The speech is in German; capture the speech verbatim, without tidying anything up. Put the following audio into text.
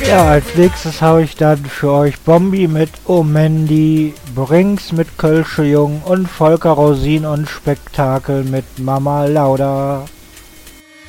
Ja, als nächstes habe ich dann für euch Bombi mit O Mandy, Brings mit Kölsche Jung und Volker Rosin und Spektakel mit Mama Lauda.